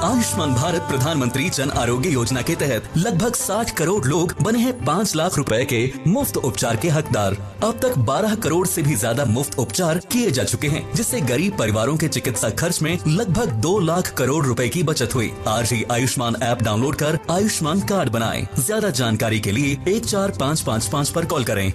आयुष्मान भारत प्रधानमंत्री जन आरोग्य योजना के तहत लगभग 60 करोड़ लोग बने हैं 5 लाख रुपए के मुफ्त उपचार के हकदार। अब तक 12 करोड़ से भी ज्यादा मुफ्त उपचार किए जा चुके हैं, जिससे गरीब परिवारों के चिकित्सा खर्च में लगभग 2 लाख करोड़ रुपए की बचत हुई। आज ही आयुष्मान ऐप डाउनलोड कर आयुष्मान कार्ड बनाएं। ज्यादा जानकारी के लिए 14555 पर कॉल करें।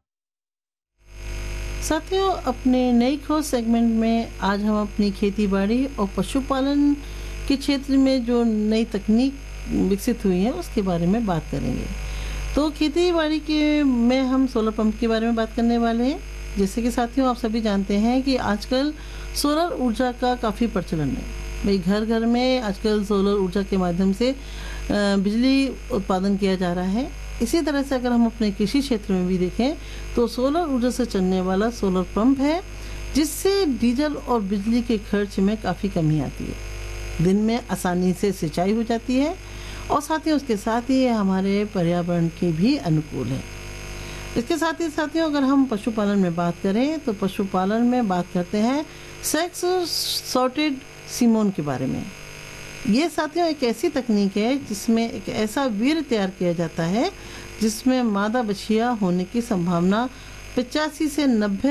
साथियों, अपने नई खोज सेगमेंट में आज हम अपनी खेती बाड़ी और पशुपालन के क्षेत्र में जो नई तकनीक विकसित हुई है उसके बारे में बात करेंगे। तो खेती बाड़ी के में हम सोलर पंप के बारे में बात करने वाले हैं। जैसे कि साथियों, आप सभी जानते हैं कि आजकल सोलर ऊर्जा का काफ़ी प्रचलन है। भाई घर घर में आजकल सोलर ऊर्जा के माध्यम से बिजली उत्पादन किया जा रहा है। इसी तरह से अगर हम अपने कृषि क्षेत्र में भी देखें तो सोलर ऊर्जा से चलने वाला सोलर पंप है, जिससे डीजल और बिजली के खर्च में काफ़ी कमी आती है। दिन में आसानी से सिंचाई हो जाती है और साथ ही उसके साथ ही हमारे पर्यावरण के भी अनुकूल है। इसके साथ ही साथियों, अगर हम पशुपालन में बात करें तो पशुपालन में बात करते हैं सेक्स सॉर्टेड सीमोन के बारे में। ये साथियों एक ऐसी तकनीक है जिसमें एक ऐसा वीर्य तैयार किया जाता है जिसमें मादा बछिया होने की संभावना 85 से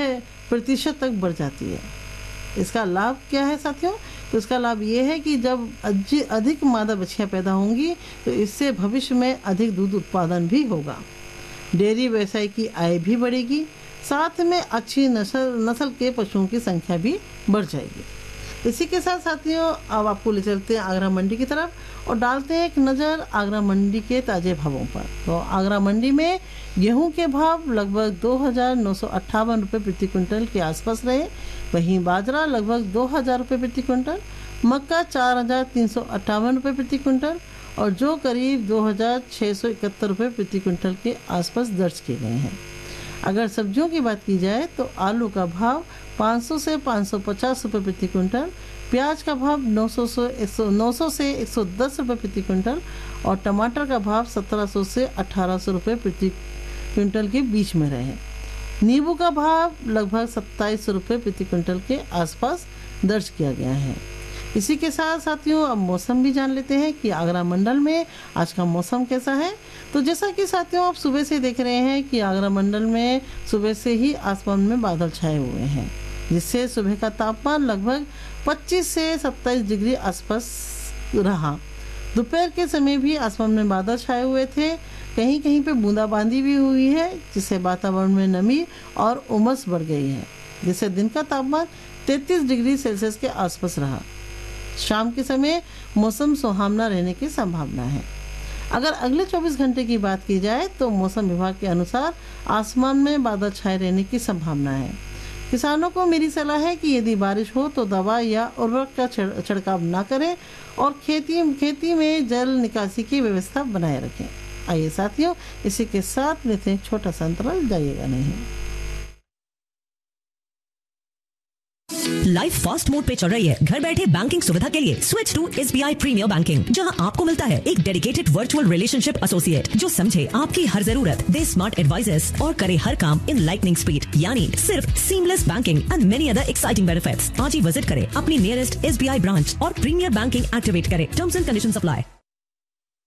90% तक बढ़ जाती है। इसका लाभ क्या है साथियों? तो इसका लाभ ये है कि जब अधिक मादा बछियाँ पैदा होंगी तो इससे भविष्य में अधिक दूध उत्पादन भी होगा, डेयरी व्यवसाय की आय भी बढ़ेगी, साथ में अच्छी नस्ल के पशुओं की संख्या भी बढ़ जाएगी। इसी के साथ साथियों, अब आपको ले चलते हैं आगरा मंडी की तरफ और डालते हैं एक नज़र आगरा मंडी के ताज़े भावों पर। तो आगरा मंडी में गेहूं के भाव लगभग 2,958 रुपये प्रति क्विंटल के आसपास रहे। वहीं बाजरा लगभग 2,000 रुपये प्रति क्विंटल, मक्का 4,358 रुपये प्रति क्विंटल और जो करीब 2,671 रुपये प्रति क्विंटल के आसपास दर्ज किए गए हैं। अगर सब्जियों की बात की जाए तो आलू का भाव 500 से 550 रुपये प्रति क्विंटल, प्याज का भाव 900 से 110 रुपये प्रति क्विंटल और टमाटर का भाव 1700 से 1800 रुपये प्रति क्विंटल के बीच में रहे। नींबू का भाव लगभग 2700 रुपये प्रति क्विंटल के आसपास दर्ज किया गया है। इसी के साथ साथियों, अब मौसम भी जान लेते हैं कि आगरा मंडल में आज का मौसम कैसा है। तो जैसा कि साथियों आप सुबह से देख रहे हैं कि आगरा मंडल में सुबह से ही आसमान में बादल छाए हुए हैं, जिससे सुबह का तापमान लगभग 25 से 27 डिग्री आसपास रहा। दोपहर के समय भी आसमान में बादल छाए हुए थे, कहीं कहीं पे बूंदाबांदी भी हुई है, जिससे वातावरण में नमी और उमस बढ़ गई है, जिससे दिन का तापमान 33 डिग्री सेल्सियस के आसपास रहा। शाम के समय मौसम सुहावना रहने की संभावना है। अगर अगले 24 घंटे की बात की जाए तो मौसम विभाग के अनुसार आसमान में बादल छाए रहने की संभावना है। किसानों को मेरी सलाह है कि यदि बारिश हो तो दवा या उर्वरक का छिड़काव ना करें और खेती में जल निकासी की व्यवस्था बनाए रखें। आइए साथियों, इसी के साथ लेते हैं छोटा सा अंतराल, जाइएगा नहीं। लाइफ फास्ट मोड पे चल रही है। घर बैठे बैंकिंग सुविधा के लिए switch to SBI premiere banking, जहां आपको मिलता है एक डेडिकेटेड वर्चुअल रिलेशनशिप एसोसिएट जो समझे आपकी हर जरूरत, दे स्मार्ट एडवाइजर्स और करे हर काम इन लाइटनिंग स्पीड, यानी सिर्फ seamless banking and many other exciting benefits. आज ही विजिट करें अपनी नियरेस्ट SBI ब्रांच और प्रीमियर बैंकिंग एक्टिवेट करें। Terms and conditions apply.